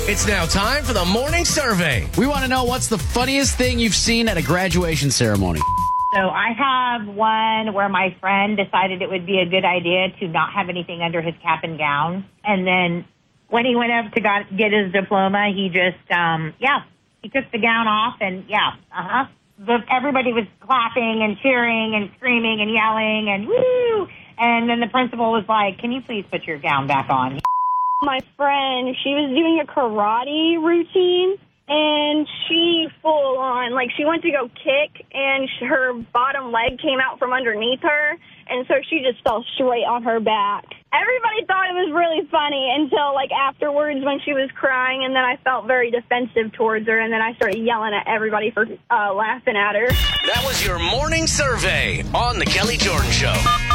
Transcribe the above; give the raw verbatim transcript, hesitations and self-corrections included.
It's now time for the morning survey. We want to know what's the funniest thing you've seen at a graduation ceremony. So I have one where my friend decided it would be a good idea to not have anything under his cap and gown. And then when he went up to got, get his diploma, he just, um, yeah, he took the gown off and, yeah, uh-huh. But everybody was clapping and cheering and screaming and yelling and woo. And then the principal was like, can you please put your gown back on? My friend, she was doing a karate routine, and she full on, like, she went to go kick, and she, her bottom leg came out from underneath her, and so she just fell straight on her back. Everybody thought it was really funny until, like, afterwards when she was crying, and then I felt very defensive towards her, and then I started yelling at everybody for uh, laughing at her. That was your morning survey on The Kelly Jordan Show.